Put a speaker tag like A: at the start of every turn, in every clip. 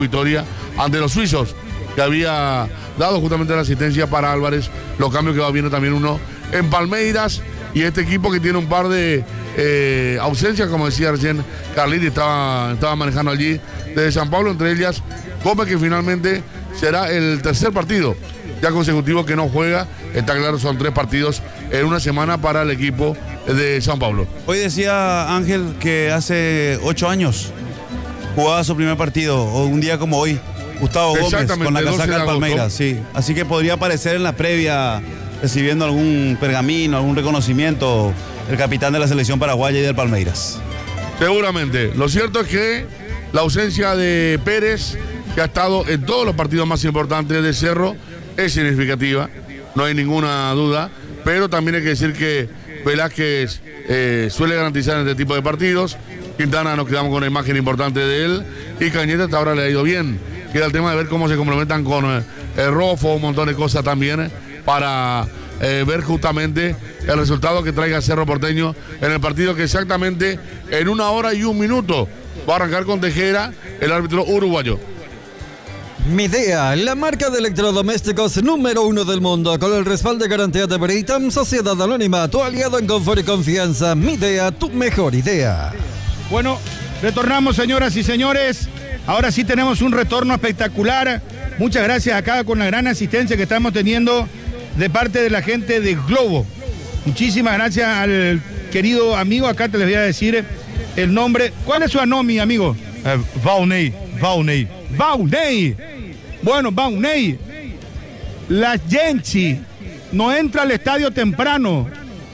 A: victoria ante los suizos, que había dado justamente la asistencia para Álvarez, los cambios que va viendo también uno en Palmeiras, y este equipo que tiene un par de ausencias, como decía recién Carlito, estaba manejando allí desde San Pablo, entre ellas Gómez, que finalmente será el tercer partido ya consecutivo que no juega. Está claro, son 3 partidos en una semana para el equipo de San Pablo.
B: Hoy decía Ángel que hace 8 años jugaba su primer partido, o un día como hoy, Gustavo Gómez con la casaca del Palmeiras, sí. Así que podría aparecer en la previa recibiendo algún pergamino, algún reconocimiento el capitán de la selección paraguaya y del Palmeiras.
A: Seguramente. Lo cierto es que la ausencia de Pérez, que ha estado en todos los partidos más importantes de Cerro, es significativa, no hay ninguna duda, pero también hay que decir que Velázquez suele garantizar este tipo de partidos. Quintana nos quedamos con una imagen importante de él, y Cañete hasta ahora le ha ido bien. Queda el tema de ver cómo se complementan con Rofo, un montón de cosas también, para ver justamente el resultado que traiga Cerro Porteño en el partido, que exactamente en 1 hora y 1 minuto va a arrancar con Tejera, el árbitro uruguayo.
C: Midea, la marca de electrodomésticos número 1 del mundo, con el respaldo y garantía de Britam, Sociedad Anónima, tu aliado en confort y confianza. Midea, tu mejor idea.
D: Bueno, retornamos, señoras y señores. Ahora sí tenemos un retorno espectacular. Muchas gracias acá con la gran asistencia que estamos teniendo de parte de la gente de Globo. Muchísimas gracias al querido amigo. Acá te les voy a decir el nombre. ¿Cuál es su nombre, amigo?
E: Valnei.
D: Bueno, Valnei, la gente no entra al estadio temprano.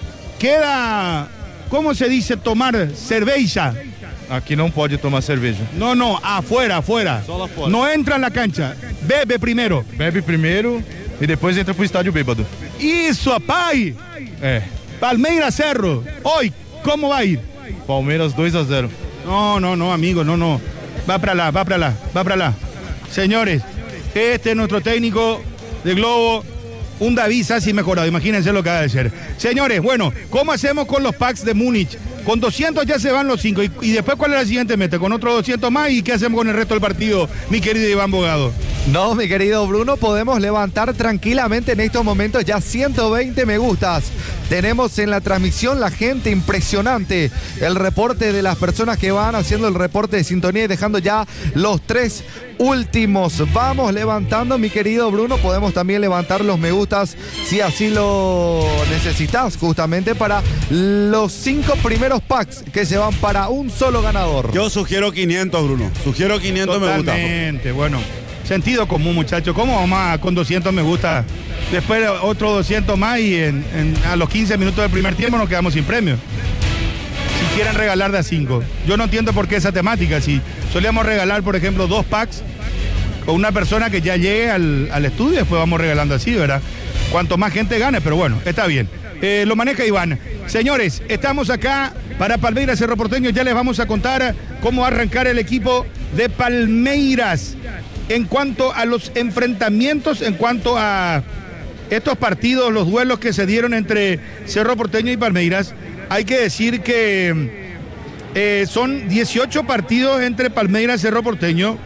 D: Queda, ¿cómo se dice tomar cerveza?
E: Aqui não pode tomar cerveja.
D: No, afuera.
E: Só lá fora.
D: No entra en la cancha. Bebe primero.
E: Bebe primeiro e depois entra pro estádio bêbado.
D: Isso, pai. Palmeiras Cerro. Hoy, ¿cómo va a ir?
E: Palmeiras 2-0.
D: No, amigo, no. Va para lá. Señores, este es nuestro técnico de Globo, un David Sassi mejorado, imagínense lo que va a ser. Señores, bueno, ¿cómo hacemos con los packs de Múnich? Con 200 ya se van los 5. ¿Y después cuál es la siguiente meta? ¿Con otros 200 más? ¿Y qué hacemos con el resto del partido, mi querido Iván Bogado?
F: No, mi querido Bruno, podemos levantar tranquilamente en estos momentos ya 120 me gustas. Tenemos en la transmisión la gente impresionante, el reporte de las personas que van haciendo el reporte de sintonía y dejando ya los 3 últimos. Vamos levantando, mi querido Bruno, podemos también levantar los me gustas si así lo necesitas, justamente para los 5 primeros packs que se van para un solo ganador.
B: Yo sugiero 500, Bruno. Sugiero 500 me gustas.
D: Totalmente, bueno. Sentido común, muchachos. ¿Cómo vamos con 200 me gusta? Después otro 200 más y a los 15 minutos del primer tiempo nos quedamos sin premio. Si quieren regalar de a 5. Yo no entiendo por qué esa temática. Si solíamos regalar, por ejemplo, 2 packs con una persona que ya llegue al estudio, después vamos regalando así, ¿verdad? Cuanto más gente gane, pero bueno, está bien. Lo maneja Iván. Señores, estamos acá para Palmeiras Cerro Porteño. Ya les vamos a contar cómo va a arrancar el equipo de Palmeiras. En cuanto a los enfrentamientos, en cuanto a estos partidos, los duelos que se dieron entre Cerro Porteño y Palmeiras, hay que decir que son 18 partidos entre Palmeiras y Cerro Porteño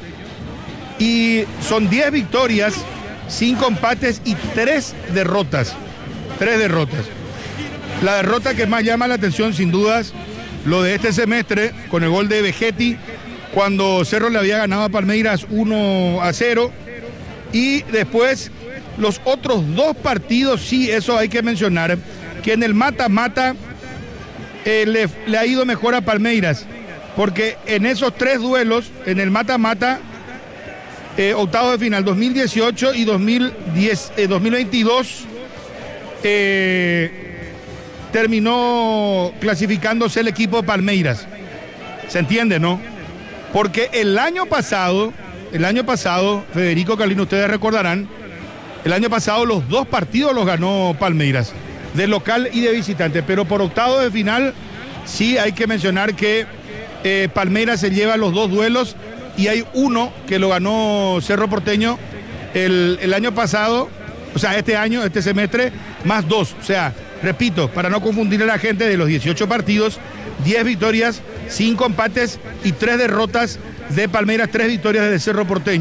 D: y son 10 victorias, 5 empates y 3 derrotas. 3 derrotas. La derrota que más llama la atención, sin dudas, lo de este semestre, con el gol de Vegetti, cuando Cerro le había ganado a Palmeiras 1-0, y después los otros 2 partidos, sí, eso hay que mencionar, que en el mata-mata le ha ido mejor a Palmeiras, porque en esos 3 duelos, en el mata-mata, octavo de final 2018 y 2022, terminó clasificándose el equipo de Palmeiras. ¿Se entiende, no? Porque el año pasado, Federico, Carlino, ustedes recordarán, el año pasado los 2 partidos los ganó Palmeiras, de local y de visitante, pero por octavo de final sí hay que mencionar que Palmeiras se lleva los 2 duelos y hay uno que lo ganó Cerro Porteño el año pasado, o sea, este semestre, más 2, o sea, repito, para no confundir a la gente, de los 18 partidos, 10 victorias, 5 empates y 3 derrotas de Palmeiras, 3 victorias desde Cerro Porteño.